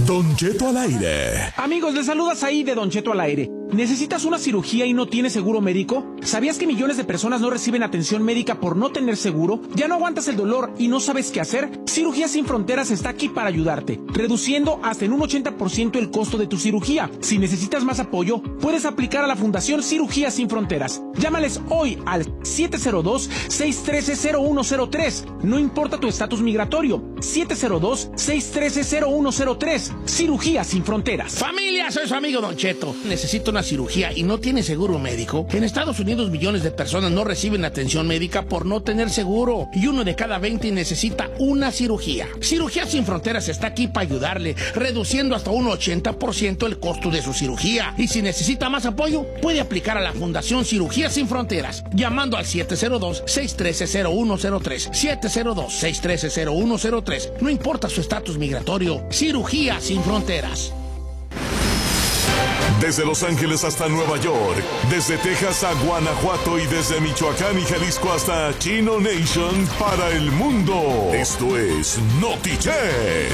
Don Cheto al aire. Amigos, les saludas ahí de Don Cheto al aire. ¿Necesitas una cirugía y no tienes seguro médico? ¿Sabías que millones de personas no reciben atención médica por no tener seguro? ¿Ya no aguantas el dolor y no sabes qué hacer? Cirugías Sin Fronteras está aquí para ayudarte, reduciendo hasta en un 80% el costo de tu cirugía. Si necesitas más apoyo, puedes aplicar a la Fundación Cirugías Sin Fronteras. Llámales hoy al 702-613-0103. No importa tu estatus migratorio. 702-613-0103. Cirugías Sin Fronteras. Familia, soy su amigo Don Cheto. Necesito una cirugía y no tiene seguro médico. En Estados Unidos millones de personas no reciben atención médica por no tener seguro. Y 1 de cada 20 necesita una cirugía. Cirugías Sin Fronteras está aquí para ayudarle, reduciendo hasta un 80% el costo de su cirugía. Y si necesita más apoyo, puede aplicar a la Fundación Cirugías Sin Fronteras, llamando al 702-613-0103. 702-613-0103. No importa su estatus migratorio. Cirugías Sin Fronteras. Desde Los Ángeles hasta Nueva York, desde Texas a Guanajuato y desde Michoacán y Jalisco hasta Chino Nation para el mundo. Esto es Notichet.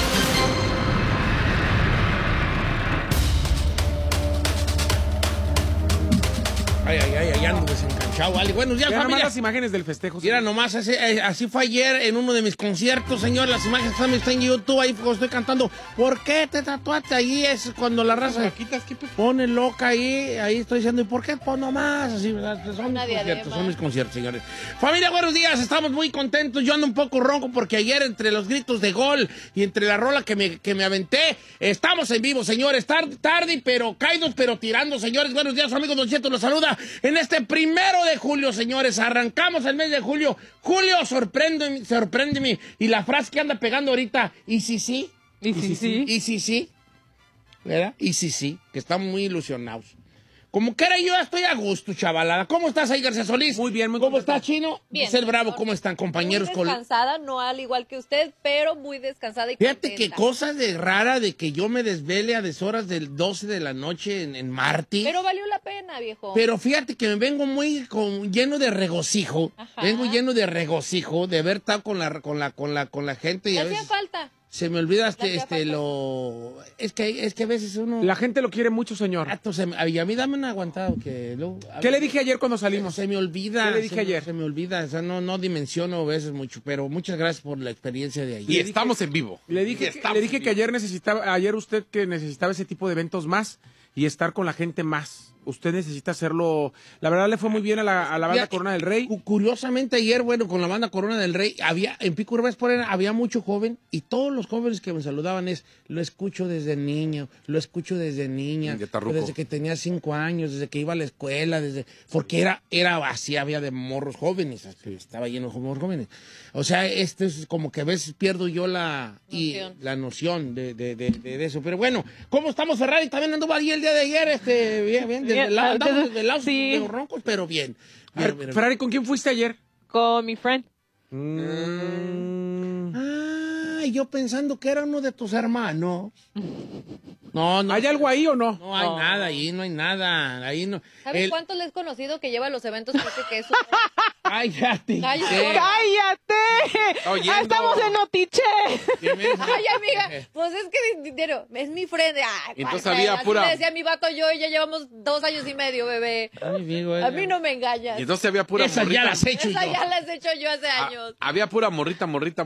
Ay, ando desencanchado, vale. Buenos días, Vean familia. nomás las imágenes del festejo. Mira, nomás, así fue ayer en uno de mis conciertos, señor. Las imágenes también están en YouTube, ahí estoy cantando. ¿Por qué te tatuaste ahí? Es cuando la raza pone loca ahí estoy diciendo, ¿y por qué? Pues nomás, así, ¿verdad? Son mis conciertos, señores. Familia, buenos días, estamos muy contentos. Yo ando un poco ronco porque ayer entre los gritos de gol y entre la rola que me aventé, estamos en vivo, señores. Tarde, pero caídos, pero tirando, señores. Buenos días, su amigo Don Cheto los saluda en este 1 de julio, señores. Arrancamos el mes de julio. Julio, sorpréndeme. Y la frase que anda pegando ahorita, ¿y si sí? ¿Y si sí? ¿Y si sí? ¿Verdad? ¿Y si sí? Que estamos muy ilusionados. Como quiera, yo estoy a gusto, chavalada. ¿Cómo estás ahí, García Solís? Muy bien, muy ¿Cómo contento. estás, Chino? Bien. Ser Bravo, ¿cómo están, compañeros? Muy descansada, no al igual que usted, pero muy descansada y Fíjate contenta. qué cosa de rara de que yo me desvele a deshoras del 12 de la noche en Martí. Pero valió la pena, viejo. Pero fíjate que me vengo muy lleno de regocijo. Ajá. Vengo lleno de regocijo de haber estado con la gente y ¿Te a hacía veces falta? se me olvida ¿Le hacía falta? es que a veces uno La gente lo quiere mucho, señor. y a mí dame una aguantada que luego, ¿Qué le dije ayer cuando salimos? se me olvida. ¿Qué le dije ayer? Se me olvida, o sea, no dimensiono a veces mucho, pero muchas gracias por la experiencia de ayer. Y estamos en vivo. Le dije que ayer usted que necesitaba ese tipo de eventos más y estar con la gente más. Usted necesita hacerlo. La verdad le fue muy bien a la banda Mira, Corona del Rey. Curiosamente ayer, bueno, con la banda Corona del Rey, en Pico Urbes había mucho joven y todos los jóvenes que me saludaban lo escucho desde niño, lo escucho desde niña, De Tarruco. desde que tenía 5 años, desde que iba a la escuela, porque era así, había de morros jóvenes, estaba lleno de morros jóvenes. O sea, esto es como que a veces pierdo yo la noción de eso. Pero bueno, ¿cómo estamos, Ferrari? También anduvo ahí el día de ayer, bien, andamos desvelados, sí. medio roncos, pero bien. A ver, Ferrari, ¿con quién fuiste ayer? Con mi friend. Yo pensando que era uno de tus hermanos. No. ¿Hay algo ahí o no? No hay nada ahí, no hay nada. Ahí no. ¿Sabes cuánto le he conocido que lleva a los eventos? Parece que es un... Cállate. ¡Cállate! ¡Estamos en Notichet! Ay, amiga, pues es que dinero, es mi friend. Ay, Entonces ay, había así pura- me decía mi vato y yo, y ya llevamos 2 años y medio, bebé. A mí no me engañas. Y entonces había pura Esa ya las he hecho Esa yo. ya las he hecho yo hace años. Había pura morrita.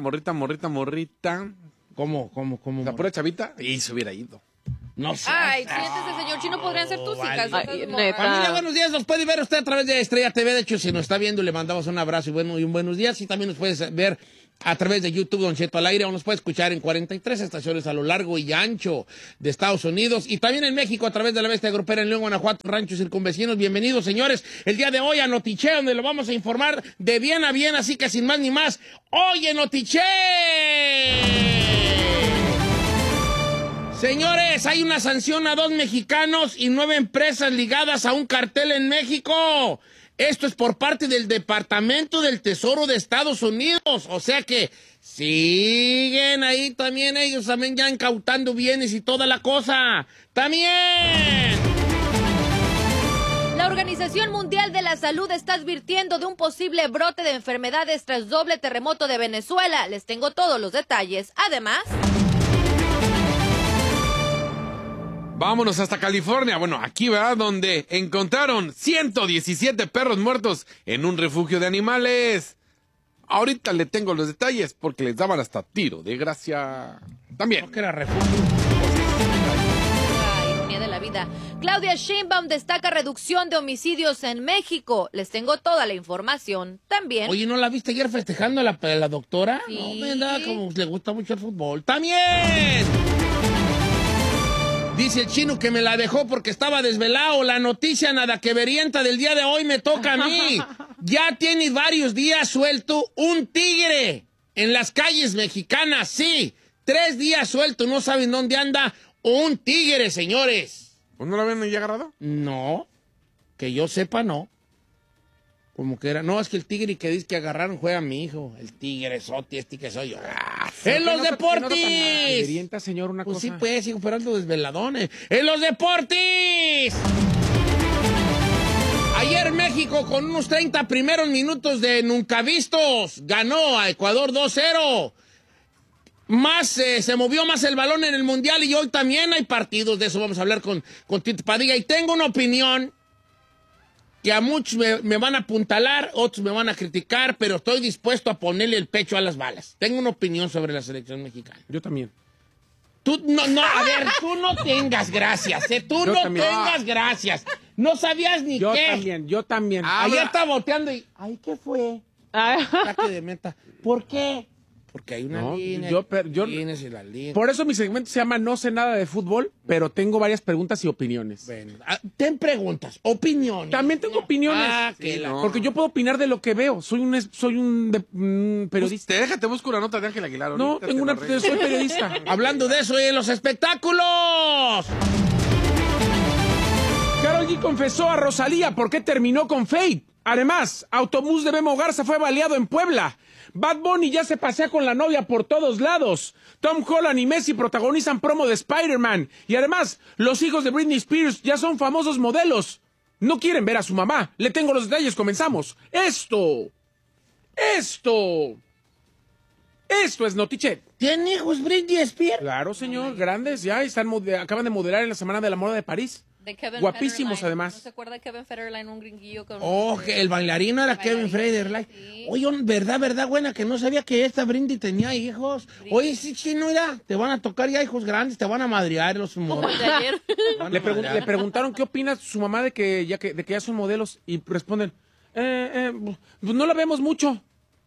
¿Cómo? La pura chavita. Y se hubiera ido. No sé. Ay, siéntese, señor Chino, podrían ser tus hijas. Ay, esas neta. Familia, buenos días. Nos puede ver usted a través de Estrella TV. De hecho, si nos está viendo, le mandamos un abrazo y un buenos días. Y también nos puedes ver a través de YouTube, Don Cheto al aire, o nos puede escuchar en 43 estaciones a lo largo y ancho de Estados Unidos. Y también en México, a través de la Bestia Grupera en León, Guanajuato, ranchos circunvecinos. Bienvenidos, señores. El día de hoy a Notiche, donde lo vamos a informar de bien a bien. Así que sin más ni más, hoy en Notiche. Señores, hay una sanción a 2 mexicanos y 9 empresas ligadas a un cartel en México. Esto es por parte del Departamento del Tesoro de Estados Unidos. O sea que siguen ahí también ellos también ya incautando bienes y toda la cosa. ¡También! La Organización Mundial de la Salud está advirtiendo de un posible brote de enfermedades tras doble terremoto de Venezuela. Les tengo todos los detalles. Además... Vámonos hasta California. Bueno, aquí, ¿verdad? Donde encontraron 117 perros muertos en un refugio de animales. Ahorita le tengo los detalles porque les daban hasta tiro de gracia. También. No, que era refugio. Ironía de la vida. Claudia Sheinbaum destaca reducción de homicidios en México. Les tengo toda la información también. Oye, ¿no la viste ayer festejando a la doctora? Sí. No, ¿verdad? Como le gusta mucho el fútbol. ¡También! Dice el chino que me la dejó porque estaba desvelado. La noticia nada que verienta del día de hoy me toca a mí. Ya tiene varios días suelto un tigre en las calles mexicanas. Sí, 3 días suelto. No saben dónde anda un tigre, señores. ¿Pues no lo habían ya agarrado? No, que yo sepa, no. Como que era. No, es que el tigre que dice que agarraron fue a mi hijo. El tigre soti, que soy yo. ¡En los deportes! Orienta, señor, una Pues cosa. sí, pues, hijo, pero ando desveladones. ¡En los deportes! Ayer México, con unos 30 primeros minutos de nunca vistos, ganó a Ecuador 2-0. Se movió más el balón en el Mundial y hoy también hay partidos. De eso vamos a hablar con Tito Padilla. Y tengo una opinión que a muchos me van a apuntalar, otros me van a criticar, pero estoy dispuesto a ponerle el pecho a las balas. Tengo una opinión sobre la selección mexicana. Yo también. Tú a ver, tú no tengas gracias, tú Yo no también. tengas gracias. No sabías ni qué. Yo también. Ayer estaba volteando y, ay, ¿qué fue? Ataque de meta. ¿Por qué? Porque hay una línea. Líneas y las líneas. Por eso mi segmento se llama No sé nada de fútbol, pero tengo varias preguntas y opiniones. Bueno, ten preguntas, opiniones. También tengo opiniones. Sí, Porque yo puedo opinar de lo que veo. Soy un periodista. Te busco una nota de Ángel Aguilar. No, soy periodista. Hablando de eso, y en los espectáculos. Karol G confesó a Rosalía por qué terminó con Fate. Además, autobús de Memo Garza fue baleado en Puebla. Bad Bunny ya se pasea con la novia por todos lados. Tom Holland y Messi protagonizan promo de Spider-Man. Y además, los hijos de Britney Spears ya son famosos modelos. No quieren ver a su mamá. Le tengo los detalles, comenzamos. Esto es Notichet. ¿Tiene hijos Britney Spears? Claro, señor, grandes ya. Acaban de modelar en la Semana de la Moda de París. De Kevin Guapísimos, Federline. además. ¿No se acuerda de Kevin Federline, un gringuillo con... Oh, que el bailarino era Kevin Federline. Sí. Oye, verdad, buena, que no sabía que esta Britney tenía hijos. Oye, sí, chino, mira, te van a tocar ya hijos grandes, te van a madrear los Como humores. el de ayer. Le preguntaron qué opina su mamá de que ya son modelos y responden, pues no la vemos mucho.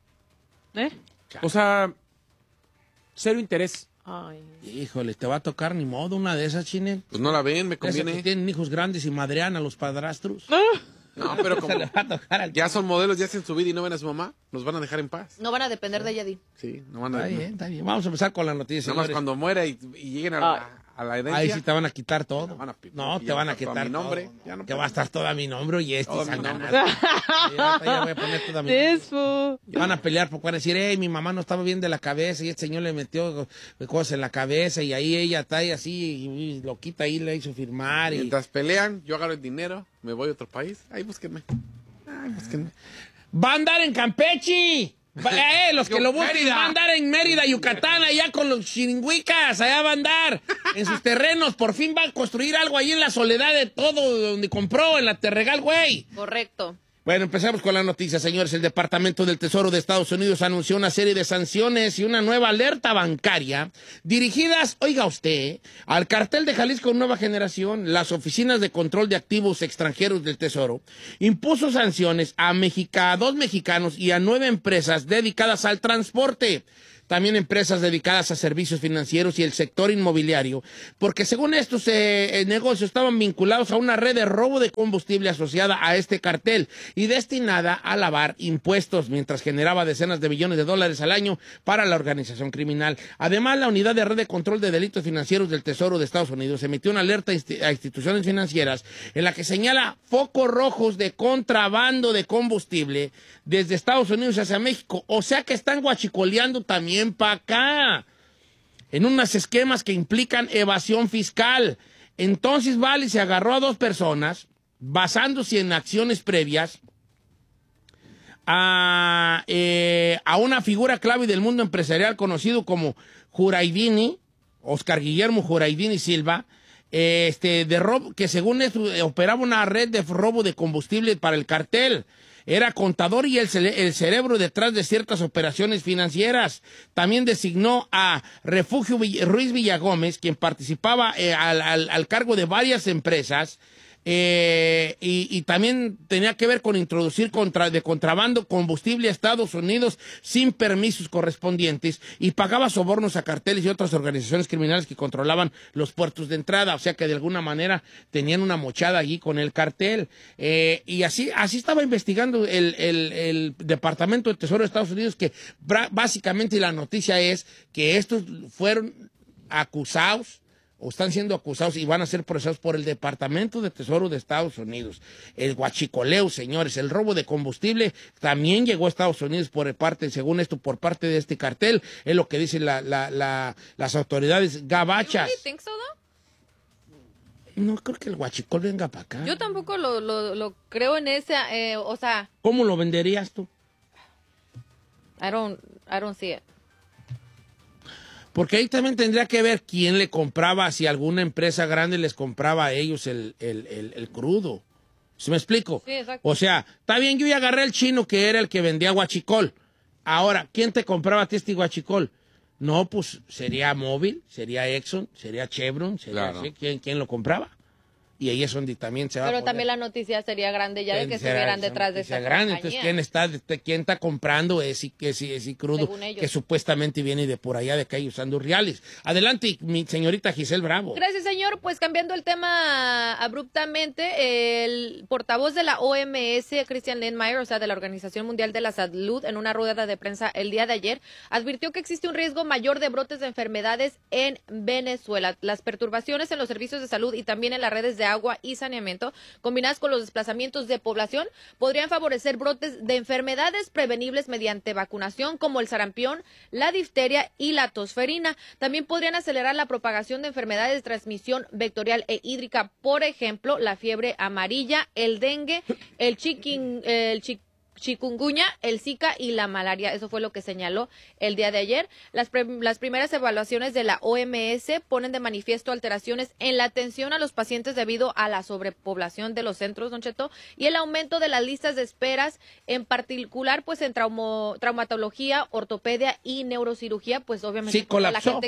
O sea, cero interés. Ay. Híjole, te va a tocar ni modo una de esas, Chinel. Pues no la ven, me Esas que conviene. tienen hijos grandes y madrean a los padrastros. No, pero como Se le va a tocar al... ya son modelos, ya hacen su vida y no ven a su mamá, nos van a dejar en paz. No van a depender de ella, Di. Sí, no van a... Está bien. Vamos a empezar con la noticia, Nada más señores. cuando muera y lleguen a la herencia. Ahí sí te van a quitar todo. Te van a No, te van a toda quitar mi nombre. todo. Ya no Que puedo. va a estar toda mi nombre y Todo mi nombre. Ya voy a poner toda mi nombre. Van a pelear porque van a decir, mi mamá no estaba bien de la cabeza y este señor le metió cosas en la cabeza y ahí ella está ahí así y loquita ahí le hizo firmar. Mientras pelean, yo agarro el dinero, me voy a otro país. Ahí búsquenme. ¡Va a andar en Campeche! Los que lo busquen Mérida. va a andar en Mérida, Yucatán, allá con los chiringuicas, allá va a andar en sus terrenos, por fin va a construir algo ahí en la soledad de todo donde compró, en la Terregal, güey. Correcto. Bueno, empezamos con la noticia, señores. El Departamento del Tesoro de Estados Unidos anunció una serie de sanciones y una nueva alerta bancaria dirigidas, oiga usted, al cartel de Jalisco Nueva Generación. Las oficinas de control de activos extranjeros del Tesoro impuso sanciones a 2 mexicanos y a 9 empresas dedicadas al transporte. También empresas dedicadas a servicios financieros y el sector inmobiliario, porque según estos negocios estaban vinculados a una red de robo de combustible asociada a este cartel y destinada a lavar impuestos, mientras generaba decenas de millones de dólares al año para la organización criminal. Además, la Unidad de Red de Control de Delitos Financieros del Tesoro de Estados Unidos emitió una alerta a instituciones financieras en la que señala focos rojos de contrabando de combustible desde Estados Unidos hacia México. O sea que están guachicoleando también para acá, en unos esquemas que implican evasión fiscal. Entonces, Vale se agarró a 2 personas, basándose en acciones previas, a una figura clave del mundo empresarial conocido como Juraidini, Oscar Guillermo Juraidini Silva, de robo, que según esto operaba una red de robo de combustible para el cartel. Era contador y el cerebro detrás de ciertas operaciones financieras. También designó a Refugio Ruiz Villagómez, quien participaba al cargo de varias empresas. Y también tenía que ver con introducir de contrabando combustible a Estados Unidos sin permisos correspondientes y pagaba sobornos a carteles y otras organizaciones criminales que controlaban los puertos de entrada, o sea que de alguna manera tenían una mochada allí con el cartel. Y así estaba investigando el Departamento de Tesoro de Estados Unidos, que básicamente la noticia es que estos fueron acusados o están siendo acusados y van a ser procesados por el Departamento de Tesoro de Estados Unidos. El huachicoleo, señores, el robo de combustible también llegó a Estados Unidos según esto, por parte de este cartel. Es lo que dicen las autoridades gabachas. No creo que el huachicol venga para acá. Yo tampoco lo creo en ese, o sea... ¿Cómo lo venderías tú? I don't see it. Porque ahí también tendría que ver quién le compraba, si alguna empresa grande les compraba a ellos el crudo. ¿Sí me explico? Sí, exacto. O sea, está bien, yo ya agarré el chino que era el que vendía huachicol. Ahora, ¿quién te compraba a ti este huachicol? No, pues sería Móvil, sería Exxon, sería Chevron, sería claro. ¿Sí? ¿Quién lo compraba? Y ahí es donde también se va a Pero poner. también la noticia sería grande ya de que estuvieran detrás de esa grande. compañía. Entonces, ¿quién está comprando ese crudo que supuestamente viene de por allá de acá y usando reales? Adelante, mi señorita Giselle Bravo. Gracias, señor. Pues cambiando el tema abruptamente, el portavoz de la OMS, Christian Lindmeier, o sea, de la Organización Mundial de la Salud, en una rueda de prensa el día de ayer, advirtió que existe un riesgo mayor de brotes de enfermedades en Venezuela. Las perturbaciones en los servicios de salud y también en las redes de agua y saneamiento, combinadas con los desplazamientos de población, podrían favorecer brotes de enfermedades prevenibles mediante vacunación, como el sarampión, la difteria y la tosferina. También podrían acelerar la propagación de enfermedades de transmisión vectorial e hídrica, por ejemplo, la fiebre amarilla, el dengue, el chikungunya, el Zika y la malaria. Eso fue lo que señaló el día de ayer. Las primeras evaluaciones de la OMS ponen de manifiesto alteraciones en la atención a los pacientes debido a la sobrepoblación de los centros, Don Cheto, y el aumento de las listas de esperas, en particular pues en traumatología, ortopedia y neurocirugía, pues obviamente sí, colapsó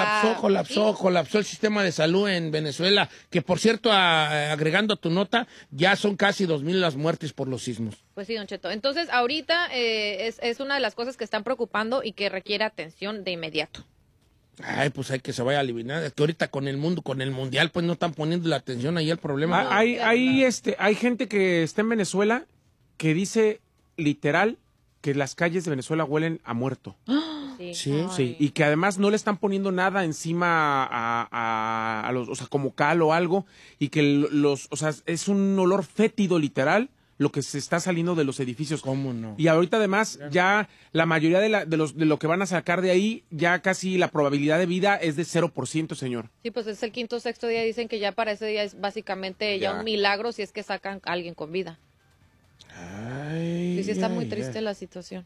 el sistema de salud en Venezuela, que por cierto, agregando a tu nota, ya son casi 2,000 las muertes por los sismos. Pues sí, Don Cheto. Entonces, ahorita es una de las cosas que están preocupando y que requiere atención de inmediato. Ay, pues hay que se vaya a eliminar. Es que ahorita con el mundial, pues no están poniendo la atención ahí al problema. Hay gente que está en Venezuela que dice literal que las calles de Venezuela huelen a muerto. Sí, y que además no le están poniendo nada encima a los, o sea, como cal o algo, y que o sea, es un olor fétido literal lo que se está saliendo de los edificios. ¿Cómo no? Y ahorita además ya la mayoría de lo que van a sacar de ahí, ya casi la probabilidad de vida es de 0%, señor. Sí, pues es el quinto o sexto día, dicen que ya para ese día es básicamente ya un milagro si es que sacan a alguien con vida. Ay, sí, está muy triste la situación.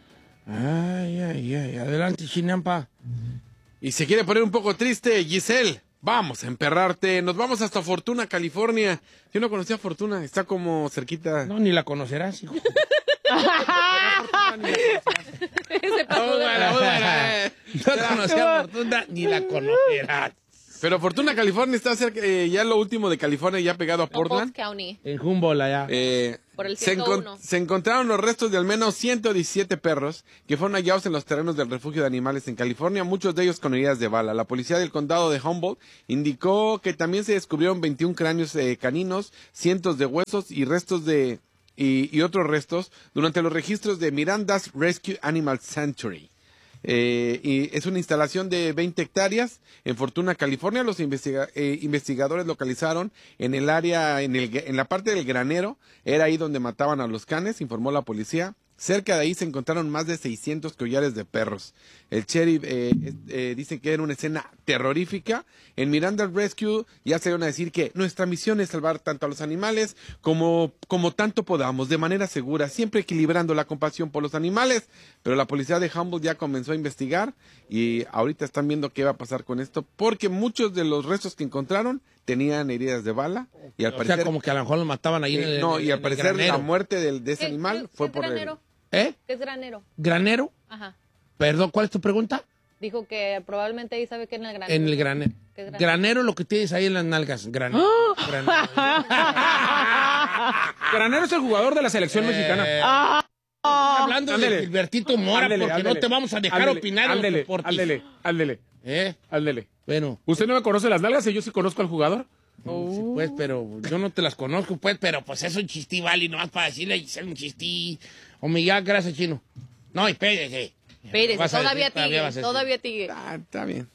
Ay, adelante, Chinampa. Y se quiere poner un poco triste, Giselle. Vamos a emperrarte. Nos vamos hasta Fortuna, California. Yo no conocía a Fortuna, está como cerquita. No, ni la conocerás, hijo. No conocía a Fortuna, ni la conocerás. Pero Fortuna, California está cerca, ya lo último de California, ya pegado a Portland. En Humboldt, allá. Por el 101. Se encontraron los restos de al menos 117 perros que fueron hallados en los terrenos del refugio de animales en California, muchos de ellos con heridas de bala. La policía del condado de Humboldt indicó que también se descubrieron 21 cráneos caninos, cientos de huesos y restos y otros restos durante los registros de Miranda's Rescue Animal Sanctuary. Y es una instalación de 20 hectáreas en Fortuna, California. Los investigadores localizaron en el área, en la parte del granero, era ahí donde mataban a los canes, informó la policía. Cerca de ahí se encontraron más de 600 collares de perros. El sheriff dice que era una escena terrorífica. En Miranda Rescue ya se van a decir que nuestra misión es salvar tanto a los animales como tanto podamos, de manera segura, siempre equilibrando la compasión por los animales. Pero la policía de Humboldt ya comenzó a investigar y ahorita están viendo qué va a pasar con esto, porque muchos de los restos que encontraron tenían heridas de bala y al O parecer... sea, como que a lo mejor los mataban ahí en el no, y al en el parecer granero. la muerte de ese animal fue por granero? ¿Eh? ¿Qué es granero? ¿Granero? Ajá. Perdón, ¿cuál es tu pregunta? Dijo que probablemente ahí sabe que en el granero. En el granero. ¿Qué es granero? Granero lo que tienes ahí en las nalgas. Granero. Granero es el jugador de la selección mexicana. Hablando Ándele. de Gilbertito Mora, Ándele, porque no ándele. te vamos a dejar Ándele, opinar en los ándele, deportes. ándele. ¿Eh? Bueno, ¿Usted no me conoce las nalgas y yo sí conozco al jugador? sí, pues, pero yo no te las conozco, pues, pero pues es un chistí, vale, nomás para decirle a Giselle un chistí. O Miguel, gracias, chino. No, espérese. Espérese, Vas a todavía decir, todavía vas a tigue, decir. todavía tigue. Está bien.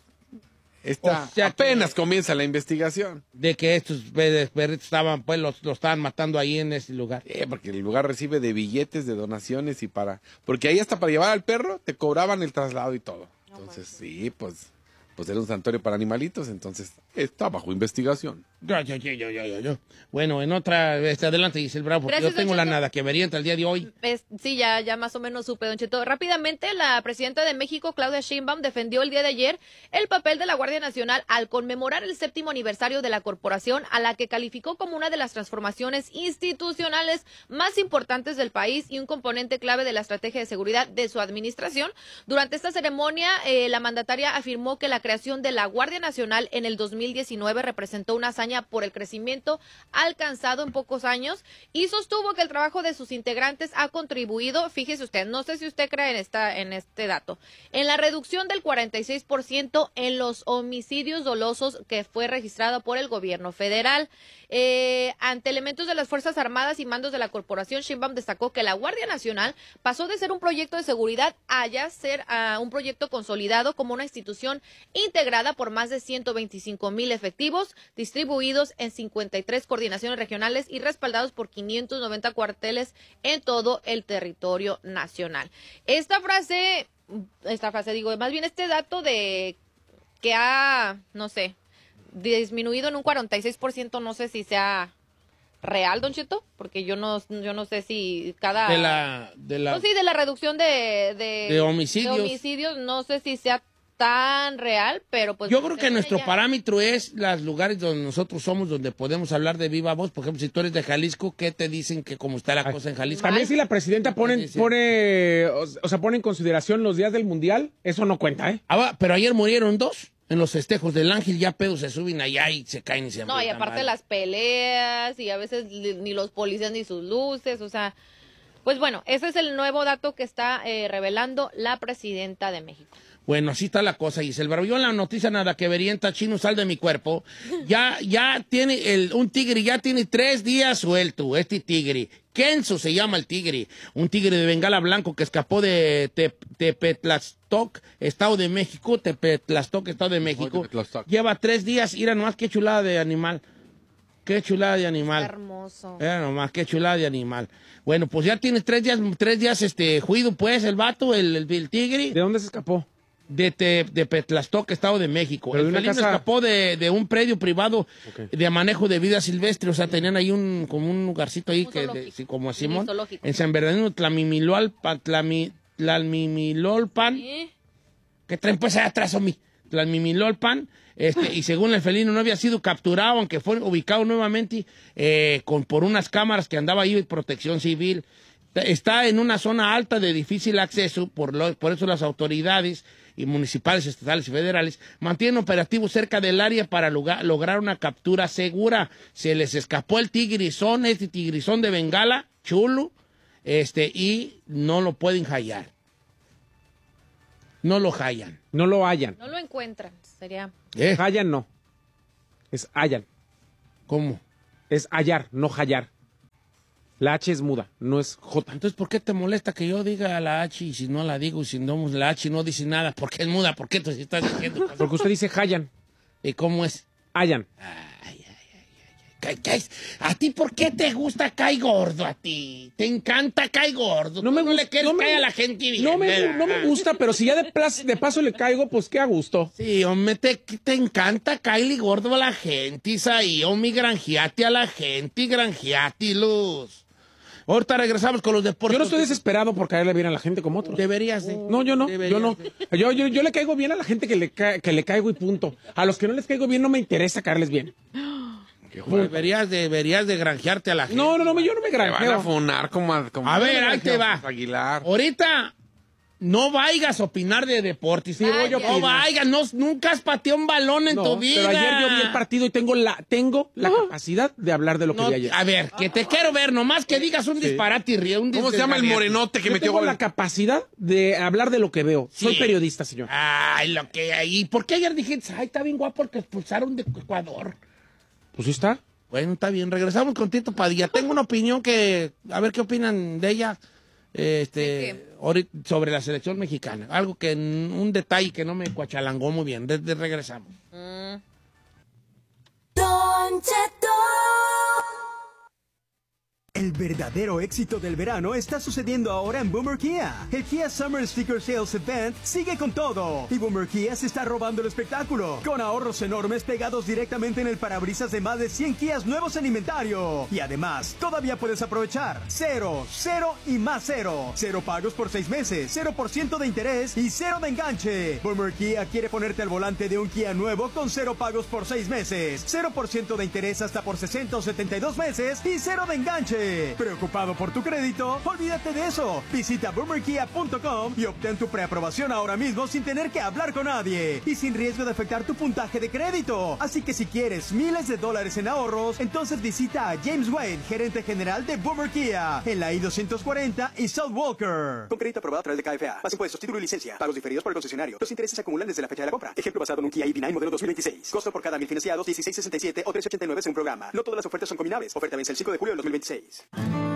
O sea que- apenas comienza la investigación. De que estos perritos estaban, pues, los estaban matando ahí en ese lugar. Porque el lugar recibe de billetes, de donaciones y porque ahí hasta para llevar al perro te cobraban el traslado y todo. Entonces, sí, pues era un santuario para animalitos, entonces está bajo investigación. Yo. Bueno, en otra, adelante, Giselle Bravo, porque Gracias, yo tengo Don la Cheto. nada que vería el día de hoy. Sí, ya más o menos supe, Don Cheto. Rápidamente, la presidenta de México, Claudia Sheinbaum, defendió el día de ayer el papel de la Guardia Nacional al conmemorar el 7º aniversario de la corporación, a la que calificó como una de las transformaciones institucionales más importantes del país y un componente clave de la estrategia de seguridad de su administración. Durante esta ceremonia, la mandataria afirmó que la creación de la Guardia Nacional en el 2019 representó una hazaña por el crecimiento alcanzado en pocos años y sostuvo que el trabajo de sus integrantes ha contribuido, fíjese usted, no sé si usted cree en este dato, en la reducción del 46% en los homicidios dolosos que fue registrado por el gobierno federal. Ante elementos de las Fuerzas Armadas y mandos de la corporación, Sheinbaum destacó que la Guardia Nacional pasó de ser un proyecto de seguridad a ya ser un proyecto consolidado como una institución integrada por más de 125,000 efectivos, distribuidos en 53 coordinaciones regionales y respaldados por 590 cuarteles en todo el territorio nacional. Esta frase, más bien este dato de que ha, no sé, disminuido en un 46%, no sé si sea real, Don Cheto, porque yo no sé si cada... De la... No, sí, de la reducción de homicidios. no sé si sea tan real, pero pues... Yo creo que nuestro ya- parámetro es los lugares donde nosotros somos, donde podemos hablar de viva voz. Por ejemplo, si tú eres de Jalisco, ¿qué te dicen que cómo está la cosa en Jalisco? También si la presidenta pone en consideración los días del mundial, eso no cuenta, ¿eh? Pero ayer murieron 2 en los festejos del Ángel, ya pedos se suben allá y se caen y se No, y aprietan aparte mal. las peleas y a veces ni los policías ni sus luces, o sea... Pues bueno, ese es el nuevo dato que está revelando la presidenta de México. Bueno, así está la cosa, Giselle Bravo. Yo en la noticia nada que verienta, chino, sal de mi cuerpo. Ya tiene un tigre, ya tiene 3 días suelto, este tigre. Kenzo se llama el tigre. Un tigre de Bengala blanco que escapó de Tepetlastoc, Estado de México. Tepetlastoc, Estado de México. Tepetlastoc. Lleva 3 días, mira nomás qué chulada de animal. Qué chulada de animal. Hermoso. Mira nomás, qué chulada de animal. Bueno, pues ya tiene 3 días, juido, pues, el vato, el tigre. ¿De dónde se escapó? De Petlastoc, Estado de México. Pero El de una felino casa- escapó de un predio privado Ok. de manejo de vida silvestre. O sea, tenían ahí como un lugarcito ahí, Un zoológico. sí, como a Simón. zoológico. En San Bernardino, Tlalmimilolpan. ¿Eh? ¿Qué traen pues allá atrás, Omi? Tlalmimilolpan. Y según el felino no había sido capturado, aunque fue ubicado nuevamente por unas cámaras que andaba ahí de protección civil. Está en una zona alta de difícil acceso, por eso las autoridades y municipales, estatales y federales mantienen operativos cerca del área para lograr una captura segura. Se les escapó el tigrizón, este tigrizón de Bengala, chulo, y no lo pueden hallar. No lo hallan. No lo hallan. No lo encuentran, sería... Hallan no. Es hallan. ¿Cómo? Es hallar, no hallar. La H es muda, no es J. Entonces, ¿por qué te molesta que yo diga la H y si no la digo y si no la H no dice nada? ¿Por qué es muda? ¿Por qué tú estás diciendo cosas? Porque usted dice hallan. ¿Y cómo es? Hallan. ¿A ti por qué te gusta Cae Gordo a ti? ¿Te encanta Cae Gordo? No me ¿Tú le gusta- quieres no me- caer a la gente bien, No ¿verdad? me gusta, pero si ya de paso le caigo, pues qué a gusto. Sí, hombre, te encanta Kylie Gordo a la gente, Isaí, hombre, granjeate a la gente, granjeate, Luz. Ahorita regresamos con los deportes. Yo no estoy desesperado por caerle bien a la gente como otros. Deberías de. No, yo no, Deberías yo no. de. Yo le caigo bien a la gente que le caigo y punto. A los que no les caigo bien no me interesa caerles bien. Deberías de granjearte a la gente. No, yo no me Te van a granjeo. funar como A ver, ahí te va. Aguilar. Ahorita no vayas a opinar de deportes. Sí, voy a No vayas, nunca has pateado un balón en tu vida. Pero ayer yo vi el partido y tengo la capacidad de hablar de lo que No, vi ayer. a ver, que te quiero ver, nomás que digas un disparate y ríe. ¿Cómo se llama el morenote que Yo metió tengo gol? la capacidad de hablar de lo que veo. Sí. Soy periodista, señor. Ay, lo que hay. ¿Por qué ayer dijiste, ay, está bien guapo el que expulsaron de Ecuador? Pues sí está. Bueno, está bien. Regresamos con Tito Padilla. Tengo una opinión a ver qué opinan de ella. Sobre la selección mexicana. Algo que, un detalle que no me cuachalangó muy bien. Regresamos. Don Cheto. El verdadero éxito del verano está sucediendo ahora en Boomer Kia. El Kia Summer Sticker Sales Event sigue con todo. Y Boomer Kia se está robando el espectáculo, con ahorros enormes pegados directamente en el parabrisas de más de 100 Kias nuevos en inventario. Y además, todavía puedes aprovechar 0, 0 y más 0. 0 pagos por 6 meses, 0% de interés y 0 de enganche. Boomer Kia quiere ponerte al volante de un Kia nuevo con 0 pagos por 6 meses, 0% de interés hasta por 60 o 72 meses y 0 de enganche. ¿Preocupado por tu crédito? Olvídate de eso. Visita boomerkia.com y obtén tu preaprobación ahora mismo sin tener que hablar con nadie y sin riesgo de afectar tu puntaje de crédito. Así que si quieres miles de dólares en ahorros, entonces visita a James Wade, gerente general de Boomer Kia, en la I-240 y South Walker. Con crédito aprobado a través de KFA. Más impuestos, título y licencia. Pagos diferidos por el concesionario. Los intereses se acumulan desde la fecha de la compra. Ejemplo basado en un Kia EV9 modelo 2026. Costo por cada 1000 financiados, $16.67 o $3.89 según programa. No todas las ofertas son combinables. Oferta vence el 5 de julio del 2026.